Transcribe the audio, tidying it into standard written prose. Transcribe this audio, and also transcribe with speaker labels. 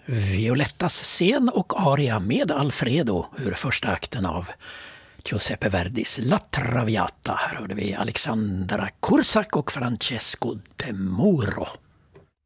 Speaker 1: Violettas scen och aria med Alfredo ur första akten av Giuseppe Verdis La Traviata. Här hörde vi Alexandra Kursak och Francesco De Muro.